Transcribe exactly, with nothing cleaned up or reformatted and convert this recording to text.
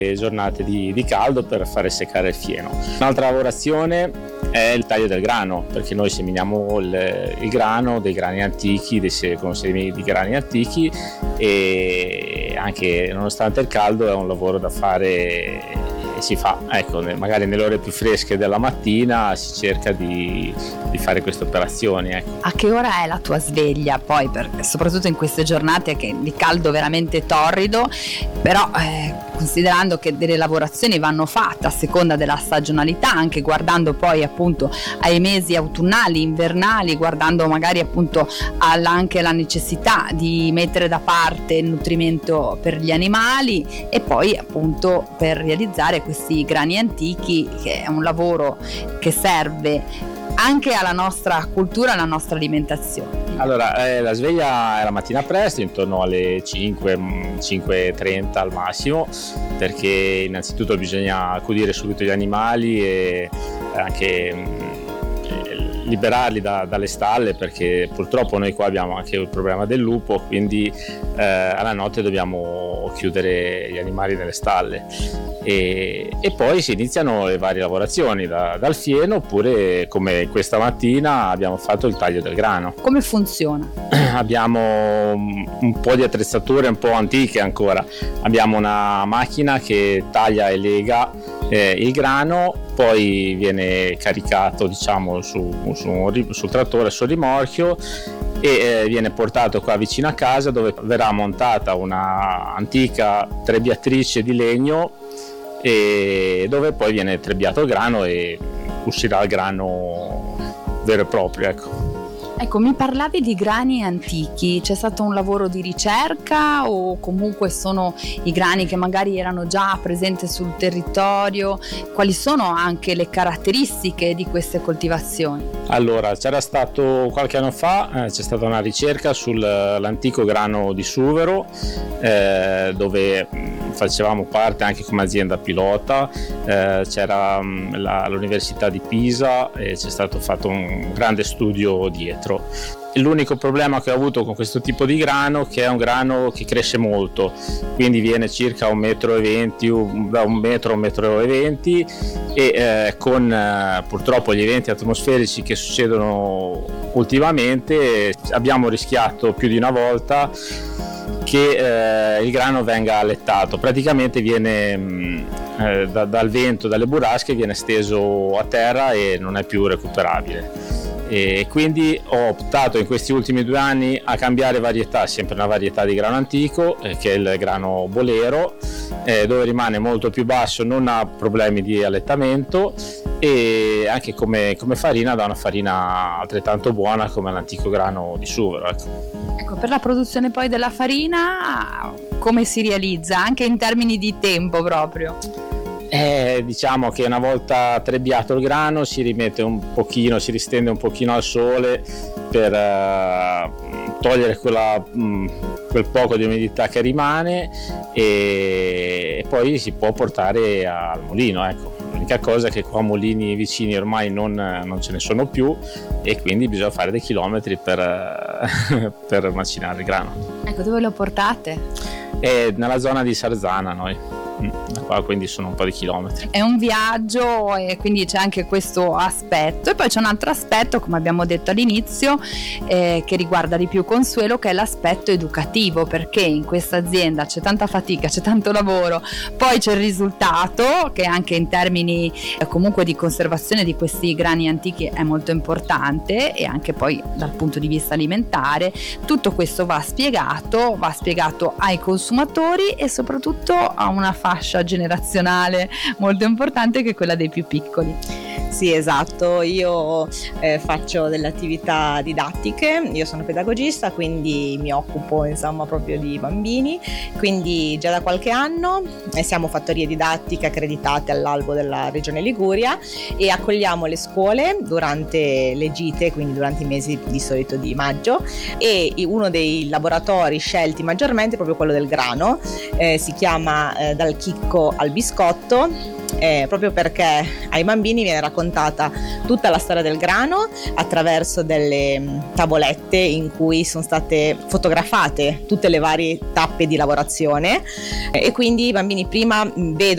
giornate di, di caldo per fare seccare il fieno. Un'altra lavorazione è il taglio del grano, perché noi seminiamo il, il grano, dei grani antichi, dei con semi di grani antichi, e anche nonostante il caldo è un lavoro da fare. Si fa, ecco, magari nelle ore più fresche della mattina si cerca di, di fare queste operazioni, ecco. A che ora è la tua sveglia poi, per, soprattutto in queste giornate che di caldo veramente torrido, però eh, considerando che delle lavorazioni vanno fatte a seconda della stagionalità, anche guardando poi appunto ai mesi autunnali, invernali, guardando magari appunto alla, anche la necessità di mettere da parte il nutrimento per gli animali e poi appunto per realizzare questi grani antichi, che è un lavoro che serve anche alla nostra cultura, alla nostra alimentazione. Allora, eh, la sveglia è la mattina presto, intorno alle cinque, cinque e trenta al massimo, perché innanzitutto bisogna accudire subito gli animali e anche mh, liberarli da, dalle stalle, perché purtroppo noi qua abbiamo anche il problema del lupo, quindi eh, alla notte dobbiamo chiudere gli animali nelle stalle. E, e poi si iniziano le varie lavorazioni da, dal fieno, oppure come questa mattina abbiamo fatto il taglio del grano. Come funziona? Abbiamo un po' di attrezzature un po' antiche ancora, abbiamo una macchina che taglia e lega eh, il grano, poi viene caricato diciamo su, su, sul trattore, sul rimorchio, e eh, viene portato qua vicino a casa, dove verrà montata una antica trebbiatrice di legno, e dove poi viene trebbiato il grano e uscirà il grano vero e proprio, ecco. Ecco, mi parlavi di grani antichi, c'è stato un lavoro di ricerca o comunque sono i grani che magari erano già presenti sul territorio? Quali sono anche le caratteristiche di queste coltivazioni? Allora, c'era stato qualche anno fa, eh, c'è stata una ricerca sull'antico grano di sughero, eh, dove facevamo parte anche come azienda pilota, eh, c'era mh, la, l'Università di Pisa e c'è stato fatto un grande studio dietro. L'unico problema che ho avuto con questo tipo di grano è che è un grano che cresce molto, quindi viene circa un metro e venti, da un metro a un metro e venti, e eh, con eh, purtroppo gli eventi atmosferici che succedono ultimamente abbiamo rischiato più di una volta che eh, il grano venga allettato. Praticamente viene mh, eh, da, dal vento, dalle burrasche, viene steso a terra e non è più recuperabile. E quindi ho optato in questi ultimi due anni a cambiare varietà, sempre una varietà di grano antico, eh, che è il grano bolero, eh, dove rimane molto più basso, non ha problemi di allettamento, e anche come, come farina dà una farina altrettanto buona come l'antico grano di sughero, ecco. Ecco, per la produzione poi della farina come si realizza, anche in termini di tempo proprio? Eh, diciamo che una volta trebbiato il grano si rimette un pochino, si ristende un pochino al sole per uh, togliere quella, mh, quel poco di umidità che rimane, e, e poi si può portare al mulino, ecco. L'unica cosa è che qua mulini vicini ormai non, non ce ne sono più, e quindi bisogna fare dei chilometri per, per macinare il grano. Ecco, dove lo portate? È nella zona di Sarzana noi. Da qua quindi sono un po' di chilometri. È un viaggio e quindi c'è anche questo aspetto, e poi c'è un altro aspetto, come abbiamo detto all'inizio, eh, che riguarda di più Consuelo, che è l'aspetto educativo, perché in questa azienda c'è tanta fatica, c'è tanto lavoro, poi c'è il risultato che anche in termini eh, comunque di conservazione di questi grani antichi è molto importante, e anche poi dal punto di vista alimentare tutto questo va spiegato, va spiegato ai consumatori e soprattutto a una fascia generazionale molto importante, che è quella dei più piccoli. Sì, esatto, io eh, faccio delle attività didattiche, io sono pedagogista, quindi mi occupo insomma proprio di bambini, quindi già da qualche anno eh, siamo fattorie didattiche accreditate all'albo della Regione Liguria, e accogliamo le scuole durante le gite, quindi durante i mesi di solito di maggio, e uno dei laboratori scelti maggiormente è proprio quello del grano, eh, si chiama eh, Dal chicco al biscotto. Eh, proprio perché ai bambini viene raccontata tutta la storia del grano attraverso delle mh, tavolette in cui sono state fotografate tutte le varie tappe di lavorazione, eh, e quindi i bambini prima mh, vedono